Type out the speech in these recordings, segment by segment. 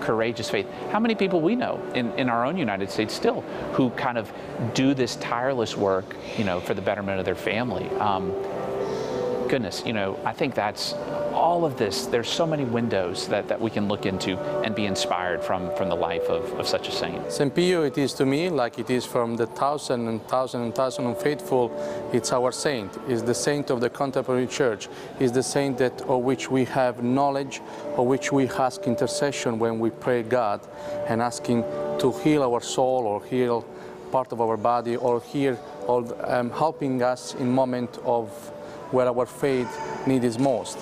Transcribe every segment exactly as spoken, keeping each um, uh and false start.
courageous faith. How many people we know in, in our own United States still who kind of do this tireless work, you know, for the betterment of their family? Um, goodness, you know, I think that's all of this. There's so many windows that, that we can look into and be inspired from, from the life of, of such a saint. Saint Pio, it is to me like it is from the thousand and thousand and thousand of faithful. It's our saint. It's the saint of the contemporary church. It's the saint that of which we have knowledge, of which we ask intercession when we pray God and asking to heal our soul or heal part of our body or heal or um, helping us in moment of where our faith need is most.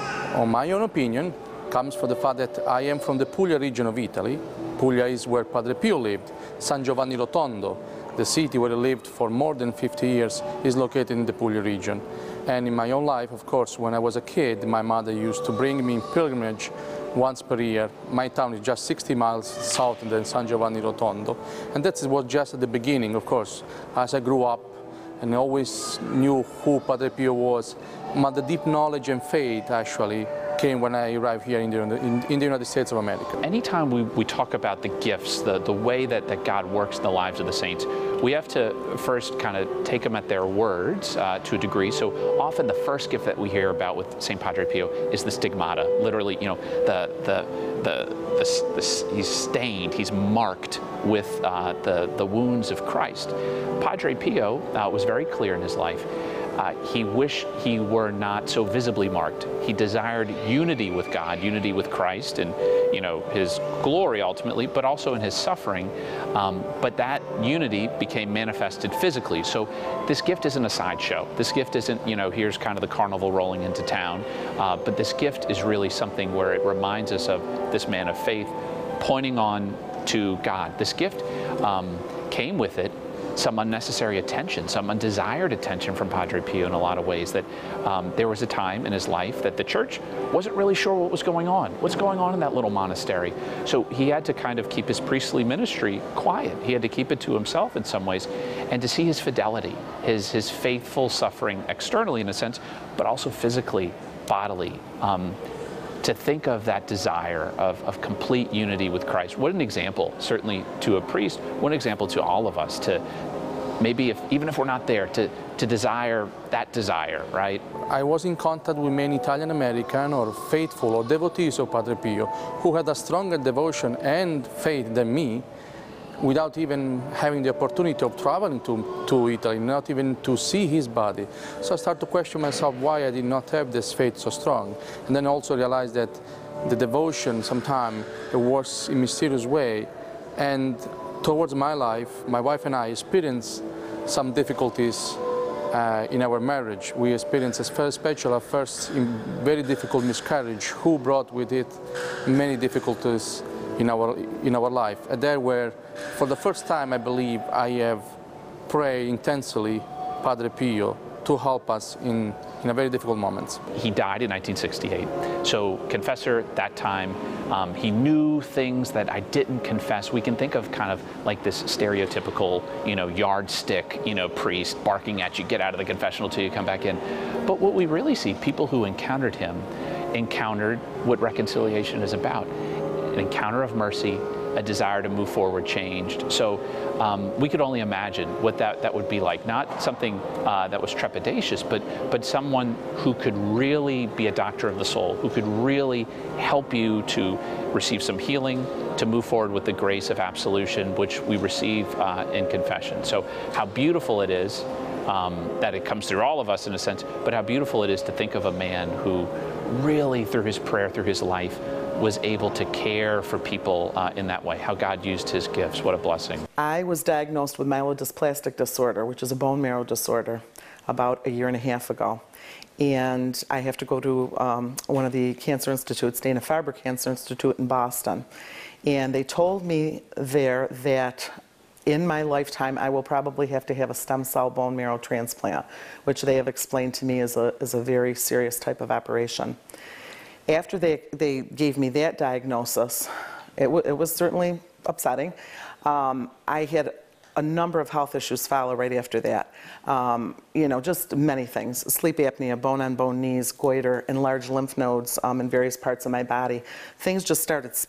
On my own opinion, comes from the fact that I am from the Puglia region of Italy. Puglia is where Padre Pio lived. San Giovanni Rotondo, the city where he lived for more than fifty years, is located in the Puglia region. And in my own life, of course, when I was a kid, my mother used to bring me in pilgrimage once per year. My town is just sixty miles south than San Giovanni Rotondo. And that was just at the beginning, of course. As I grew up, and I always knew who Padre Pio was. But the deep knowledge and faith actually came when I arrived here in the, in, in the United States of America. Anytime we, we talk about the gifts, the, the way that, that God works in the lives of the saints, we have to first kind of take them at their words uh, to a degree. So often the first gift that we hear about with Saint Padre Pio is the stigmata. Literally, you know, the, the, the, the, the he's stained, he's marked with uh, the, the wounds of Christ. Padre Pio uh, was very clear in his life. Uh, he wished he were not so visibly marked. He desired unity with God, unity with Christ, and you know his glory ultimately, but also in his suffering. Um, but that unity became manifested physically. So this gift isn't a sideshow. This gift isn't, you know, here's kind of the carnival rolling into town. Uh, but this gift is really something where it reminds us of this man of faith, pointing on to God. This gift um, came with it some unnecessary attention, some undesired attention from Padre Pio in a lot of ways. That um, there was a time in his life that the church wasn't really sure what was going on. What's going on in that little monastery? So he had to kind of keep his priestly ministry quiet. He had to keep it to himself in some ways, and to see his fidelity, his, his faithful suffering externally in a sense, but also physically, bodily. Um, to think of that desire of, of complete unity with Christ. What an example, certainly to a priest, what an example to all of us, to maybe, if, even if we're not there, to, to desire that desire, right? I was in contact with many Italian American or faithful or devotees of Padre Pio who had a stronger devotion and faith than me, without even having the opportunity of traveling to, to Italy, not even to see his body. So I started to question myself why I did not have this faith so strong. And then also realized that the devotion sometimes works in mysterious way. And towards my life, my wife and I experienced some difficulties uh, in our marriage. We experienced, especially at first, in very difficult miscarriage, who brought with it many difficulties in our in our life. And there where, for the first time, I believe, I have prayed intensely Padre Pio to help us in, in a very difficult moments. He died in nineteen sixty-eight. So confessor at that time, um, he knew things that I didn't confess. We can think of kind of like this stereotypical, you know, yardstick, you know, priest barking at you, get out of the confessional till you come back in. But what we really see, people who encountered him, encountered what reconciliation is about. An encounter of mercy, a desire to move forward changed. So um, we could only imagine what that, that would be like. Not something uh, that was trepidatious, but, but someone who could really be a doctor of the soul, who could really help you to receive some healing, to move forward with the grace of absolution, which we receive uh, in confession. So how beautiful it is um, that it comes through all of us in a sense, but how beautiful it is to think of a man who really, through his prayer, through his life, was able to care for people uh, in that way, how God used his gifts. What a blessing. I was diagnosed with myelodysplastic disorder, which is a bone marrow disorder, about a year and a half ago. And I have to go to um, one of the cancer institutes, Dana-Farber Cancer Institute in Boston. And they told me there that in my lifetime, I will probably have to have a stem cell bone marrow transplant, which they have explained to me is a, is a very serious type of operation. After they, they gave me that diagnosis, it, w it was certainly upsetting. Um, I had a number of health issues follow right after that. Um, you know, just many things. Sleep apnea, bone-on-bone knees, goiter, enlarged lymph nodes um, in various parts of my body. Things just started